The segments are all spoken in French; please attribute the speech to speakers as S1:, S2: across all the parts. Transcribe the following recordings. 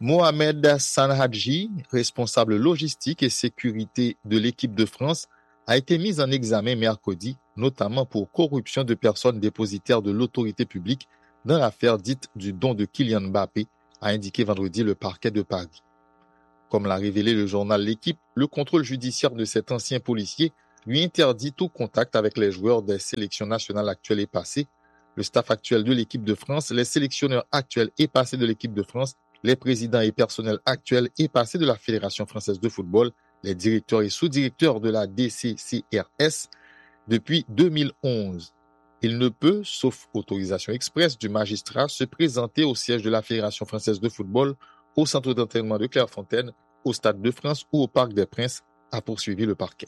S1: Mohamed Sanhadji, responsable logistique et sécurité de l'équipe de France, a été mis en examen mercredi, notamment pour corruption de personnes dépositaires de l'autorité publique dans l'affaire dite du don de Kylian Mbappé, a indiqué vendredi le parquet de Paris. Comme l'a révélé le journal L'Équipe, le contrôle judiciaire de cet ancien policier lui interdit tout contact avec les joueurs des sélections nationales actuelles et passées, le staff actuel de l'équipe de France, les sélectionneurs actuels et passés de l'équipe de France, les présidents et personnels actuels et passés de la Fédération française de football, les directeurs et sous-directeurs de la DCCRS depuis 2011. Il ne peut, sauf autorisation expresse du magistrat, se présenter au siège de la Fédération française de football, au centre d'entraînement de Clairefontaine, au Stade de France ou au Parc des Princes, a poursuivi le parquet.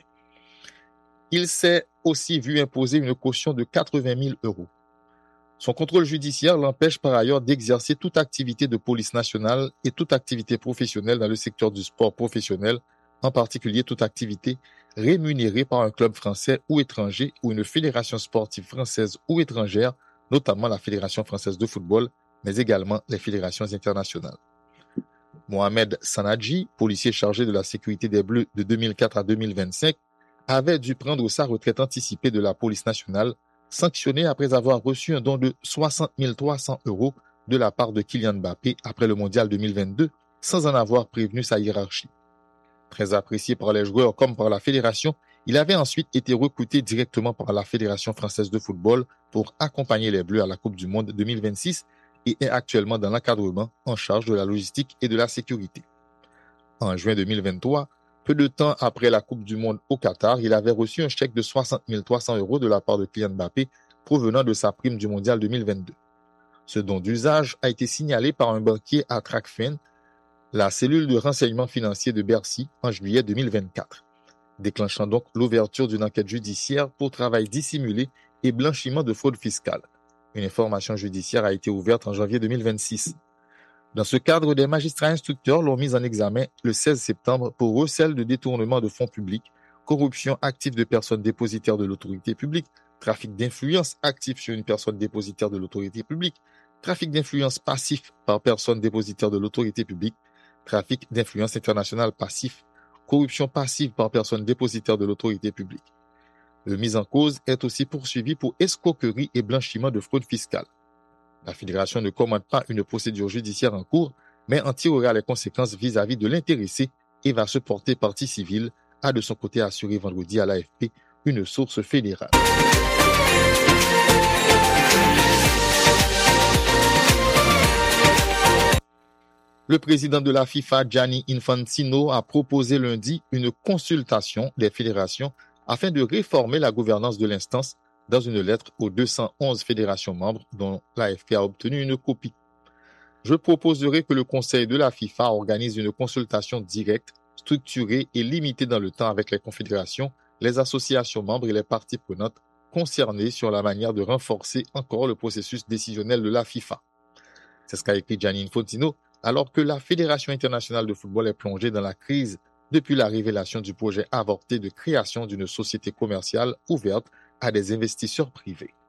S1: Il s'est aussi vu imposer une caution de 80 000 €. Son contrôle judiciaire l'empêche par ailleurs d'exercer toute activité de police nationale et toute activité professionnelle dans le secteur du sport professionnel, en particulier toute activité rémunérée par un club français ou étranger ou une fédération sportive française ou étrangère, notamment la Fédération française de football, mais également les fédérations internationales. Mohamed Sanhadji, policier chargé de la sécurité des Bleus de 2004 à 2025, avait dû prendre sa retraite anticipée de la police nationale, sanctionné après avoir reçu un don de 60 300 € de la part de Kylian Mbappé après le mondial 2022, sans en avoir prévenu sa hiérarchie. Très apprécié par les joueurs comme par la fédération, il avait ensuite été recruté directement par la Fédération française de football pour accompagner les Bleus à la Coupe du Monde 2026 et est actuellement dans l'encadrement en charge de la logistique et de la sécurité. En juin 2023, peu de temps après la Coupe du Monde au Qatar, il avait reçu un chèque de 60 300 € de la part de Kylian Mbappé provenant de sa prime du mondial 2022. Ce don d'usage a été signalé par un banquier à Tracfin, la cellule de renseignement financier de Bercy, en juillet 2024, déclenchant donc l'ouverture d'une enquête judiciaire pour travail dissimulé et blanchiment de fraude fiscale. Une information judiciaire a été ouverte en janvier 2026. Dans ce cadre, des magistrats instructeurs l'ont mis en examen le 16 septembre pour recel de détournement de fonds publics, corruption active de personnes dépositaires de l'autorité publique, trafic d'influence actif sur une personne dépositaire de l'autorité publique, trafic d'influence passif par personne dépositaire de l'autorité publique, trafic d'influence internationale passif, corruption passive par personne dépositaire de l'autorité publique. Le mis en cause est aussi poursuivi pour escroquerie et blanchiment de fraude fiscale. La fédération ne commande pas une procédure judiciaire en cours, mais en tirera les conséquences vis-à-vis de l'intéressé et va se porter partie civile, a de son côté assuré vendredi à l'AFP une source fédérale. Le président de la FIFA, Gianni Infantino, a proposé lundi une consultation des fédérations afin de réformer la gouvernance de l'instance dans une lettre aux 211 fédérations membres dont l'AFP a obtenu une copie. Je proposerai que le Conseil de la FIFA organise une consultation directe, structurée et limitée dans le temps avec les confédérations, les associations membres et les parties prenantes concernées sur la manière de renforcer encore le processus décisionnel de la FIFA. C'est ce qu'a écrit Gianni Infantino, alors que la Fédération internationale de football est plongée dans la crise depuis la révélation du projet avorté de création d'une société commerciale ouverte à des investisseurs privés.